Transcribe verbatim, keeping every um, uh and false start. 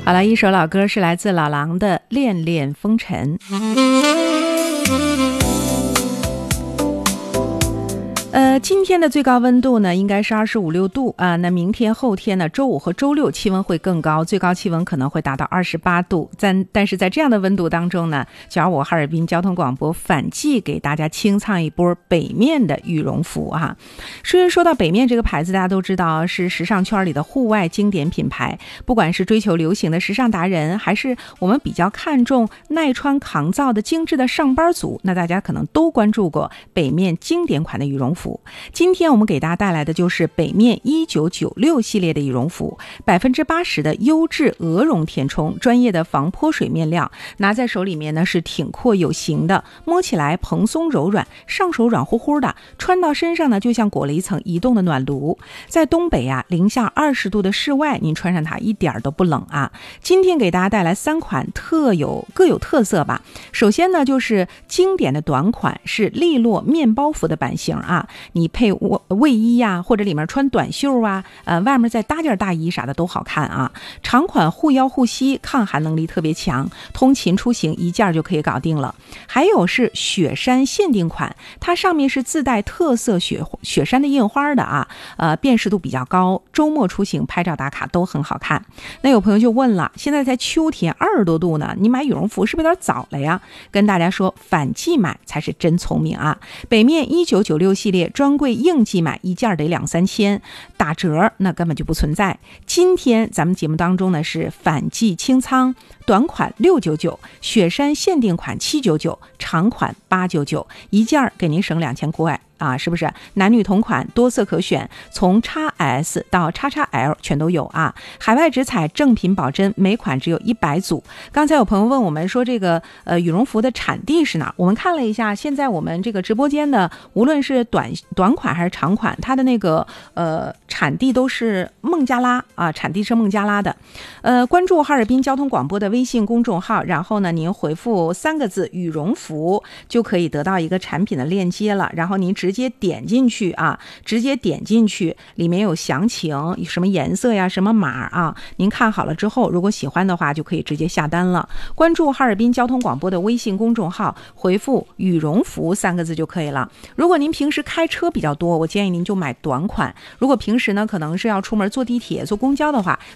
好了，一首老歌是来自老狼的《恋恋风尘》。呃，今天的最高温度呢，应该是二十五六度啊。那明天、后天呢，周五和周六气温会更高，最高气温可能会达到二十八度。但但是在这样的温度当中呢，九二五哈尔滨交通广播反季给大家清唱一波北面的羽绒服啊。虽然说到北面这个牌子，大家都知道是时尚圈里的户外经典品牌，不管是追求流行的时尚达人，还是我们比较看重耐穿抗造的精致的上班族，那大家可能都关注过北面经典款的羽绒服。今天我们给大家带来的就是北面一九九六系列的羽绒服，百分之八十的优质鹅绒填充，专业的防泼水面料，拿在手里面呢是挺阔有型的，摸起来蓬松柔软，上手软乎乎的，穿到身上呢就像裹了一层移动的暖炉。在东北啊，零下二十度的室外，您穿上它一点都不冷啊。今天给大家带来三款特有各有特色吧。首先呢，就是经典的短款，是利落面包服的版型啊。你配卫衣呀、啊，或者里面穿短袖啊，呃，外面再搭件大衣啥的都好看啊。长款护腰护膝，抗寒能力特别强，通勤出行一件就可以搞定了。还有是雪山限定款，它上面是自带特色雪雪山的印花的啊，呃，辨识度比较高，周末出行拍照打卡都很好看。那有朋友就问了，现在才秋天二十多度呢，你买羽绒服是不是有点早了呀？跟大家说，反季买才是真聪明啊！北面一九九六系列专柜应季买一件得两三千，打折那根本就不存在。今天咱们节目当中呢是反季清仓，短款六九九，雪山限定款七九九，长款八九九，一件给您省两千块啊，是不是？男女同款，多色可选，从 X S 到 X X L 全都有啊。海外直采，正品保真，每款只有一百组。刚才有朋友问我们说，这个呃羽绒服的产地是哪？我们看了一下，现在我们这个直播间的，无论是短短款还是长款，它的那个呃产地都是孟加拉啊，产地是孟加拉的。呃，关注哈尔滨交通广播的微信公众号，然后呢，您回复三个字羽绒服，就可以得到一个产品的链接了。然后您直接点进去啊，直接点进去，里面有详情，什么颜色呀，什么码啊，您看好了之后，如果喜欢的话，就可以直接下单了。关注哈尔滨交通广播的微信公众号，回复羽绒服三个字就可以了。如果您平时开车比较多，我建议您就买短款。如果平时呢，可能是要出门坐地铁、坐公交的话，